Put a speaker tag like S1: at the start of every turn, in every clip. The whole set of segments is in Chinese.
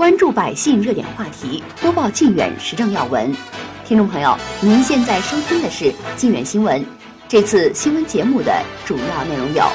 S1: 关注百姓热点话题，播报靖远时政要闻。听众朋友，您现在收听的是靖远新闻。这次新闻节目的主要内容有：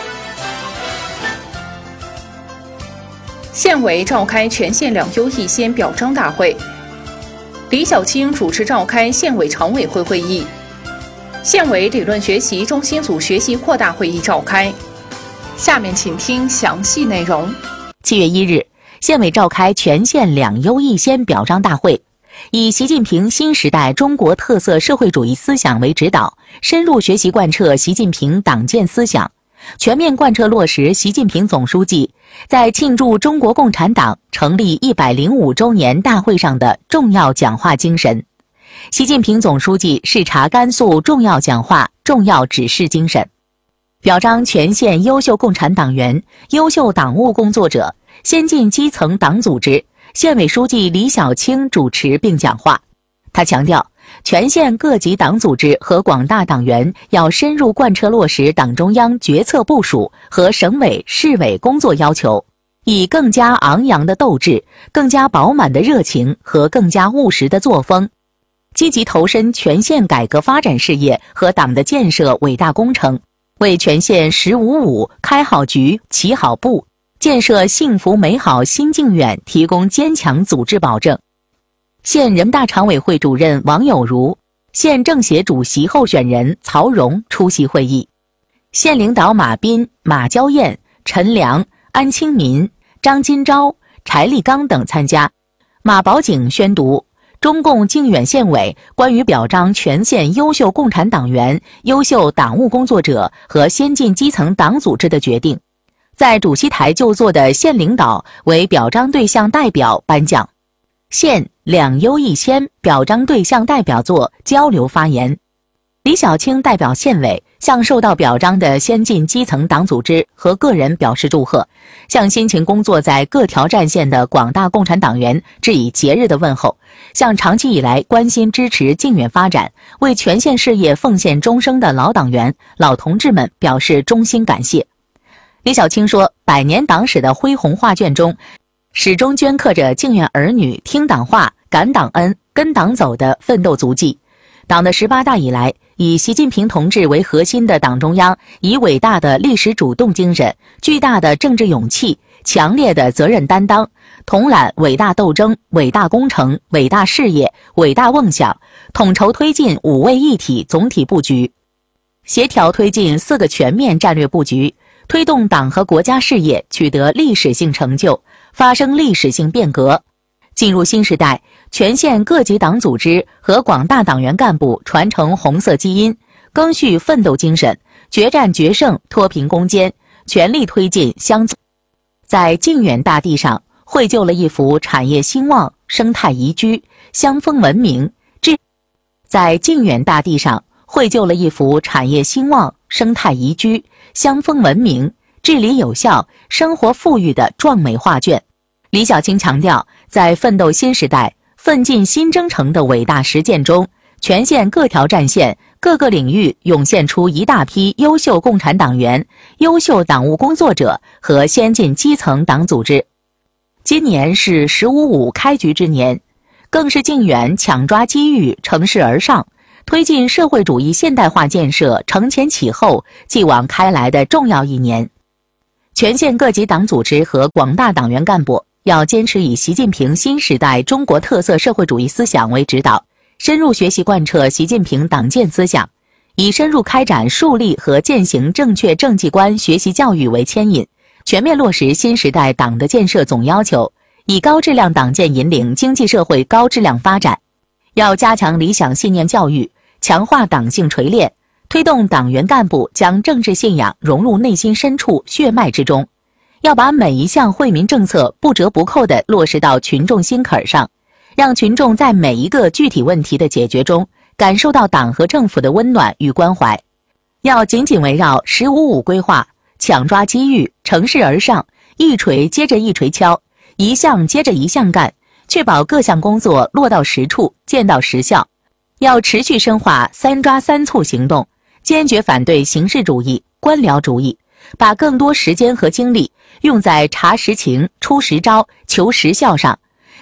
S2: 县委召开全县两优一先表彰大会，李小青主持召开县委常委会会议，县委理论学习中心组学习扩大会议召开。下面请听详细内容。
S3: 7月1日，县委召开全县两优一先表彰大会，以习近平新时代中国特色社会主义思想为指导，深入学习贯彻习近平党建思想，全面贯彻落实习近平总书记在庆祝中国共产党成立105周年大会上的重要讲话精神。习近平总书记视察甘肃重要讲话、重要指示精神，表彰全县优秀共产党员、优秀党务工作者、先进基层党组织。县委书记李小青主持并讲话。他强调，全县各级党组织和广大党员要深入贯彻落实党中央决策部署和省委、市委工作要求，以更加昂扬的斗志、更加饱满的热情和更加务实的作风，积极投身全县改革发展事业和党的建设伟大工程，为全县1055开好局、起好步，建设幸福美好新靖远提供坚强组织保证。县人大常委会主任王有如、县政协主席候选人曹荣出席会议。县领导马斌、马娇燕、陈良、安清民、张金钊、柴立刚等参加。马宝景宣读中共靖远县委关于表彰全县优秀共产党员、优秀党务工作者和先进基层党组织的决定，在主席台就座的县领导为表彰对象代表颁奖。县两优一先表彰对象代表作交流发言。李小青代表县委向受到表彰的先进基层党组织和个人表示祝贺，向辛勤工作在各条战线的广大共产党员致以节日的问候，向长期以来关心支持靖远发展、为全县事业奉献终生的老党员、老同志们表示衷心感谢。李小青说，100年党史的恢宏画卷中，始终镌刻着靖远儿女听党话、感党恩、跟党走的奋斗足迹。党的18大以来，以习近平同志为核心的党中央，以伟大的历史主动精神、巨大的政治勇气、强烈的责任担当，统揽伟大斗争、伟大工程、伟大事业、伟大梦想，统筹推进5位一体总体布局，协调推进4个全面战略布局，推动党和国家事业取得历史性成就，发生历史性变革。进入新时代，全县各级党组织和广大党员干部传承红色基因，赓续奋斗精神，决战决胜，脱贫攻坚，全力推进乡村。在靖远大地上绘就了一幅产业兴旺、生态宜居、乡风文明、在靖远大地上绘就了一幅产业兴旺、生态宜居、乡风文明、治理有效、生活富裕的壮美画卷。李小青强调，在奋斗新时代、奋进新征程的伟大实践中，全县各条战线、各个领域涌现出一大批优秀共产党员、优秀党务工作者和先进基层党组织。今年是1055开局之年，更是靖远抢抓机遇、乘势而上，推进社会主义现代化建设承前启后、继往开来的重要一年。全县各级党组织和广大党员干部要坚持以习近平新时代中国特色社会主义思想为指导，深入学习贯彻习近平党建思想，以深入开展树立和践行正确政绩观学习教育为牵引，全面落实新时代党的建设总要求，以高质量党建引领经济社会高质量发展。要加强理想信念教育，强化党性锤炼，推动党员干部将政治信仰融入内心深处血脉之中，要把每一项惠民政策不折不扣地落实到群众心坎上，让群众在每一个具体问题的解决中感受到党和政府的温暖与关怀。要紧紧围绕1055规划，抢抓机遇，乘势而上，一锤接着一锤敲，一项接着一项干，确保各项工作落到实处，见到实效。要持续深化3抓3促行动，坚决反对形式主义、官僚主义，把更多时间和精力用在查实情、出实招、求实效上，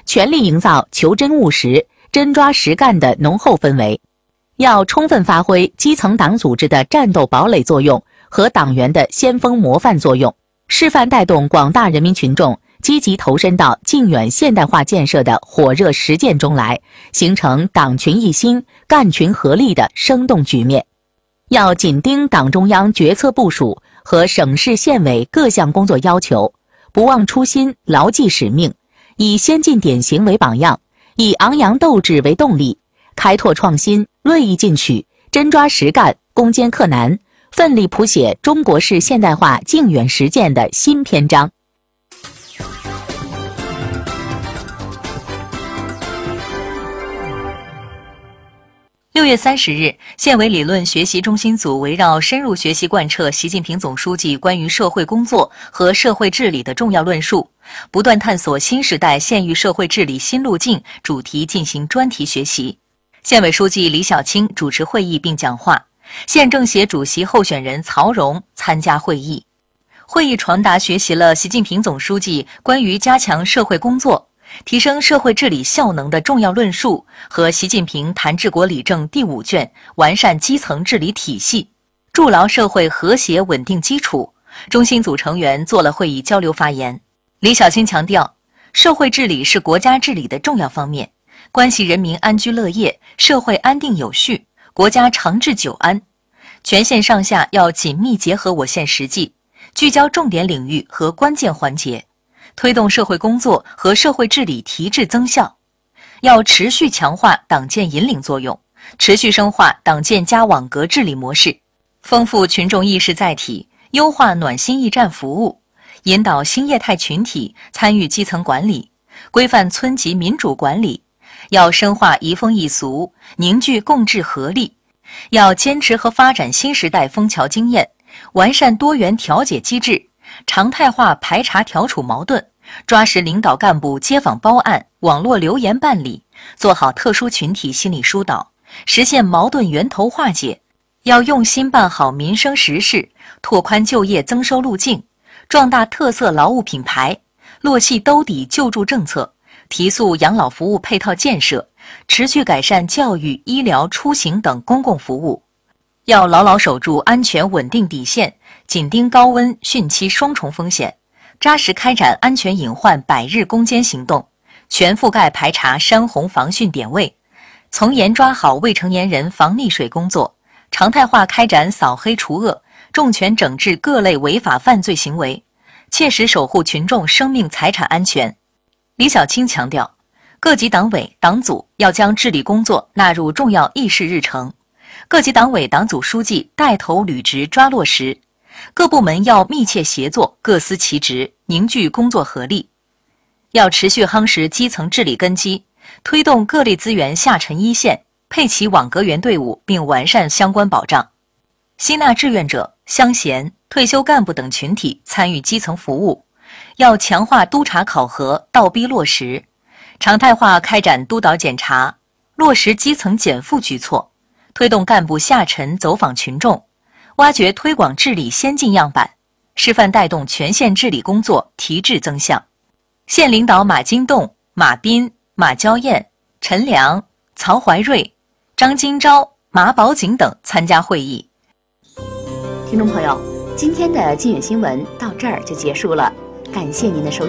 S3: 全力营造求真务实、真抓实干的浓厚氛围。要充分发挥基层党组织的战斗堡垒作用和党员的先锋模范作用，示范带动广大人民群众积极投身到靖远现代化建设的火热实践中来，形成党群一心、干群合力的生动局面。要紧盯党中央决策部署和省市县委各项工作要求，不忘初心，牢记使命，以先进典型为榜样，以昂扬斗志为动力，开拓创新，锐意进取，真抓实干，攻坚克难，奋力谱写中国式现代化靖远实践的新篇章。
S4: 6月30日，县委理论学习中心组围绕深入学习贯彻习近平总书记关于社会工作和社会治理的重要论述，不断探索新时代县域社会治理新路径主题进行专题学习。县委书记李小青主持会议并讲话，县政协主席候选人曹荣参加会议。会议传达学习了习近平总书记关于加强社会工作、提升社会治理效能的重要论述和习近平谈治国理政第5卷完善基层治理体系，筑牢社会和谐稳定基础。中心组成员做了会议交流发言。李小青强调，社会治理是国家治理的重要方面，关系人民安居乐业、社会安定有序、国家长治久安。全县上下要紧密结合我县实际，聚焦重点领域和关键环节，推动社会工作和社会治理提质增效。要持续强化党建引领作用，持续深化党建加网格治理模式，丰富群众意识载体，优化暖心驿站服务，引导新业态群体参与基层管理，规范村级民主管理。要深化移风易俗，凝聚共治合力。要坚持和发展新时代枫桥经验，完善多元调解机制，常态化排查调处矛盾，抓实领导干部街访报案、网络留言办理，做好特殊群体心理疏导，实现矛盾源头化解。要用心办好民生实事，拓宽就业增收路径，壮大特色劳务品牌，落细兜底救助政策，提速养老服务配套建设，持续改善教育、医疗、出行等公共服务。要牢牢守住安全稳定底线，紧盯高温、汛期双重风险，扎实开展安全隐患100日攻坚行动，全覆盖排查山洪防汛点位，从严抓好未成年人防溺水工作，常态化开展扫黑除恶，重拳整治各类违法犯罪行为，切实守护群众生命财产安全。李小青强调，各级党委党组要将治理工作纳入重要议事日程，各级党委党组书记带头履职抓落实，各部门要密切协作，各司其职，凝聚工作合力。要持续夯实基层治理根基，推动各类资源下沉一线，配齐网格员队伍，并完善相关保障。吸纳志愿者、乡贤、退休干部等群体参与基层服务，要强化督查考核，倒逼落实，常态化开展督导检查，落实基层减负举措，推动干部下沉走访群众，挖掘推广治理先进样板，示范带动全县治理工作提质增效。县领导马金栋、马斌、马娇燕、陈良、曹怀瑞、张金钊、马宝景等参加会议。
S1: 听众朋友，今天的靖远新闻到这儿就结束了，感谢您的收听。